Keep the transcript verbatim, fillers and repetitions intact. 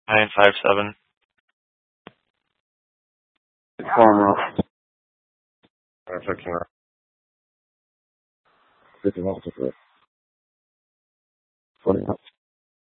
nine five seven. Farm rock. I'm fixing that. Fifty miles of it. Forty knots.